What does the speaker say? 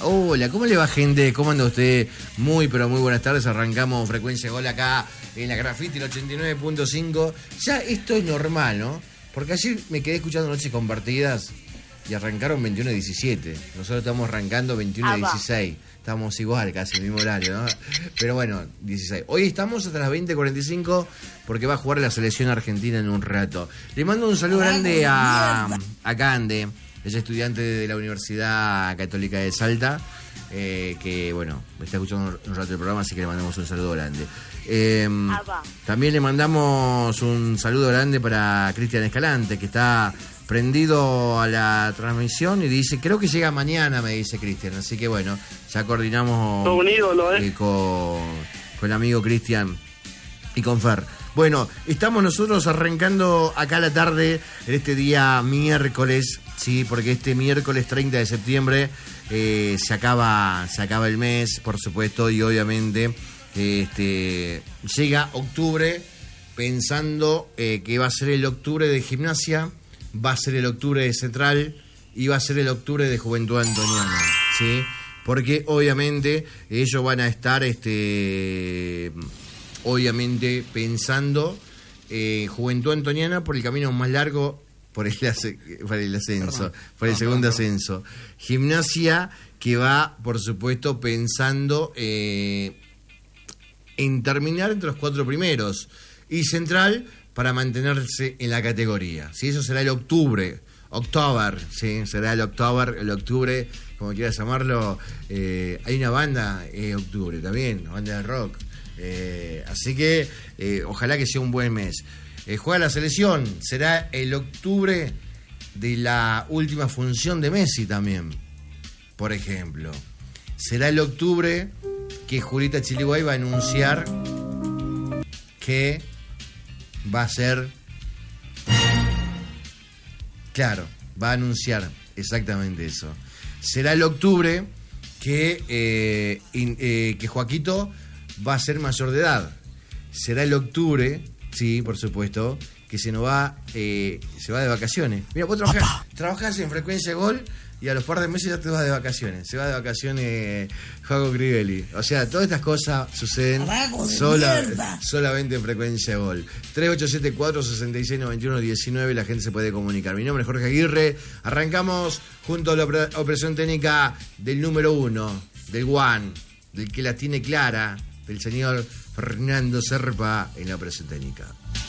Hola, ¿cómo le va, gente? ¿Cómo anda usted? Muy, pero muy buenas tardes. Arrancamos Frecuencia Gol acá en la Graffiti, el 89.5. Ya esto es normal, ¿no? Porque ayer me quedé escuchando Noches Compartidas y arrancaron 21:17. Nosotros estamos arrancando 21:16. Estamos igual, casi el mismo horario, ¿no? Pero bueno, 16. Hoy estamos hasta las 20:45 porque va a jugar la selección argentina en un rato. Le mando un saludo grande a Cande. Ella es estudiante de la Universidad Católica de Salta, que, bueno, me está escuchando un rato el programa, así que le mandamos un saludo grande. También le mandamos un saludo grande para Cristian Escalante, que está prendido a la transmisión y dice, creo que llega mañana, me dice Cristian. Así que, bueno, ya coordinamos con el amigo Cristian y con Fer. Bueno, estamos nosotros arrancando acá la tarde, en este día miércoles, sí, porque este miércoles 30 de septiembre se acaba el mes, por supuesto, y obviamente llega octubre, pensando que va a ser el octubre de Gimnasia, va a ser el octubre de Central y va a ser el octubre de Juventud Antoniana, ¿sí? Porque obviamente ellos van a estar obviamente pensando Juventud Antoniana por el camino más largo, por el ascenso, por el segundo ascenso. Gimnasia, que va, por supuesto, pensando en terminar entre los 4 primeros. Y Central, para mantenerse en la categoría. ¿Sí? Eso será el octubre, ¿sí? Será el octubre, como quieras llamarlo. Hay una banda, octubre también, una banda de rock. Así que ojalá que sea un buen mes. Juega la selección, será el octubre de la última función de Messi también, por ejemplo. Será el octubre que Julita Chiliguay va a anunciar que va a ser, claro, va a anunciar exactamente eso. Será el octubre que Joaquito va a ser mayor de edad. Será el octubre, sí, por supuesto, que se va de vacaciones. Mira, vos trabajás en Frecuencia Gol y a los par de meses ya te vas de vacaciones. Se va de vacaciones Jaco Crivelli. O sea, todas estas cosas suceden solamente en Frecuencia Gol. 3874-6691-19, la gente se puede comunicar. Mi nombre es Jorge Aguirre. Arrancamos junto a la operación técnica del número 1, del One, del que la tiene clara, del señor Fernando Serpa en la operación técnica.